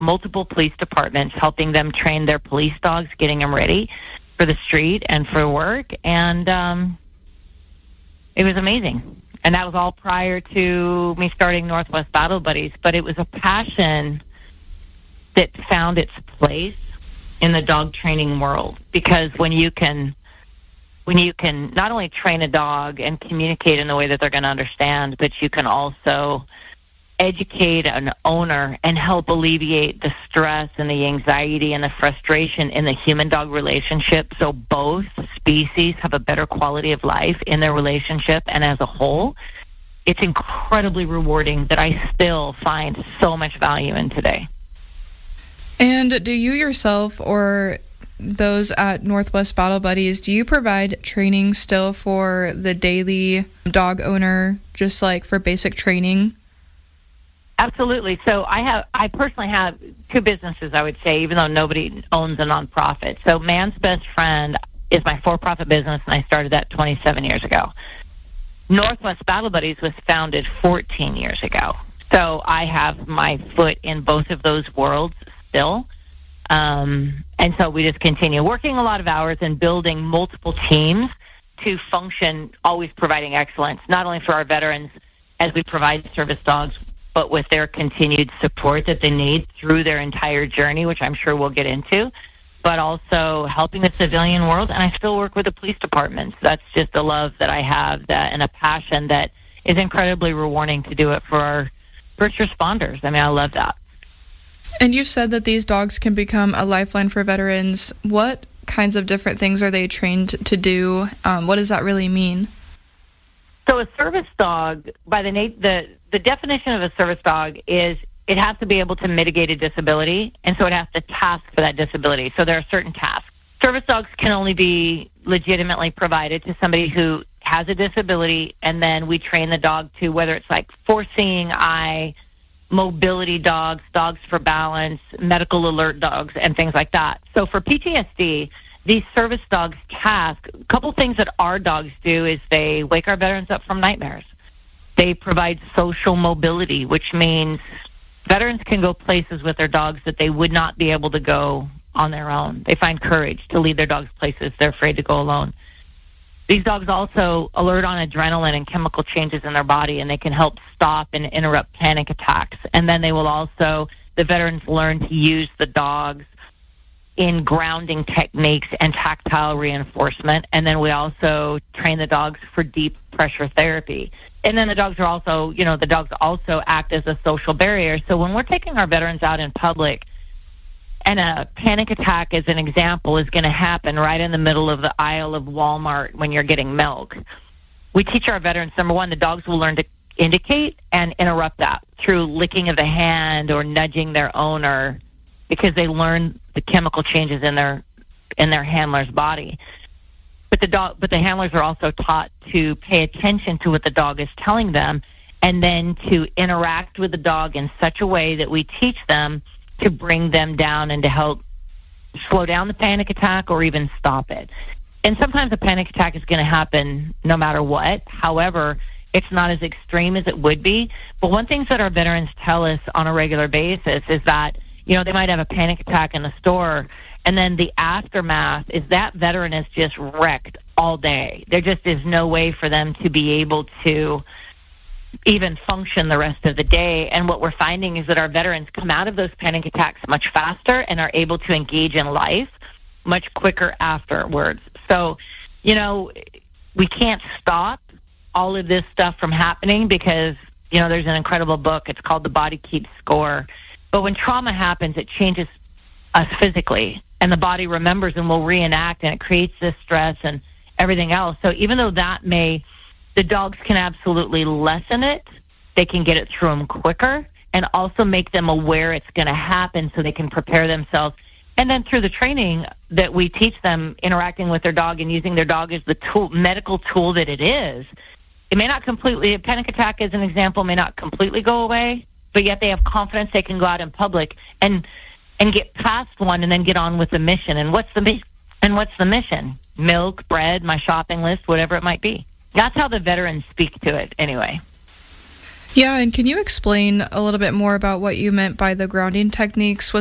multiple police departments, helping them train their police dogs, getting them ready for the street and for work. And it was amazing. And that was all prior to me starting Northwest Battle Buddies. But it was a passion that found its place in the dog training world, because when you can not only train a dog and communicate in the way that they're going to understand, but you can also educate an owner and help alleviate the stress and the anxiety and the frustration in the human-dog relationship, so both species have a better quality of life in their relationship and as a whole. It's incredibly rewarding that I still find so much value in today. And do you yourself or those at Northwest Battle Buddies, do you provide training still for the daily dog owner, just like for basic training? Absolutely. So I personally have two businesses, I would say, even though nobody owns a nonprofit. So Man's Best Friend is my for-profit business, and I started that 27 years ago. Northwest Battle Buddies was founded 14 years ago. So I have my foot in both of those worlds still. And so we just continue working a lot of hours and building multiple teams to function, always providing excellence, not only for our veterans as we provide service dogs, but with their continued support that they need through their entire journey, which I'm sure we'll get into, but also helping the civilian world. And I still work with the police departments. That's just a love that I have and a passion that is incredibly rewarding to do it for our first responders. I mean, I love that. And you said that these dogs can become a lifeline for veterans. What kinds of different things are they trained to do? What does that really mean? So a service dog, by the definition of a service dog is it has to be able to mitigate a disability, and so it has to task for that disability. So there are certain tasks. Service dogs can only be legitimately provided to somebody who has a disability, and then we train the dog to, whether it's like foreseeing eye, mobility dogs, dogs for balance, medical alert dogs, and things like that. So for PTSD, these service dogs task, a couple things that our dogs do is they wake our veterans up from nightmares. They provide social mobility, which means veterans can go places with their dogs that they would not be able to go on their own. They find courage to lead their dogs places they're afraid to go alone. These dogs also alert on adrenaline and chemical changes in their body, and they can help stop and interrupt panic attacks. And then they will also, the veterans learn to use the dogs in grounding techniques and tactile reinforcement. And then we also train the dogs for deep pressure therapy. And then the dogs are also, the dogs also act as a social barrier. So when we're taking our veterans out in public, and a panic attack, as an example, is going to happen right in the middle of the aisle of Walmart when you're getting milk, we teach our veterans, number one, the dogs will learn to indicate and interrupt that through licking of the hand or nudging their owner, because they learn the chemical changes in their handler's body. But the handlers are also taught to pay attention to what the dog is telling them, and then to interact with the dog in such a way that we teach them to bring them down and to help slow down the panic attack or even stop it. And sometimes a panic attack is going to happen no matter what. However, it's not as extreme as it would be. But one thing that our veterans tell us on a regular basis is that, they might have a panic attack in the store, and then the aftermath is that veteran is just wrecked all day. There just is no way for them to be able to even function the rest of the day. And what we're finding is that our veterans come out of those panic attacks much faster and are able to engage in life much quicker afterwards. So, we can't stop all of this stuff from happening because, there's an incredible book. It's called The Body Keeps Score. But when trauma happens, it changes us physically, and the body remembers and will reenact, and it creates this stress and everything else. So even though the dogs can absolutely lessen it, they can get it through them quicker and also make them aware it's going to happen so they can prepare themselves. And then through the training that we teach them, interacting with their dog and using their dog as the medical tool that it is, it may not completely, a panic attack as an example, may not completely go away, but yet they have confidence they can go out in public and get past one and then get on with the mission. And what's the mission? Milk, bread, my shopping list, whatever it might be. That's how the veterans speak to it anyway. Yeah, and can you explain a little bit more about what you meant by the grounding techniques?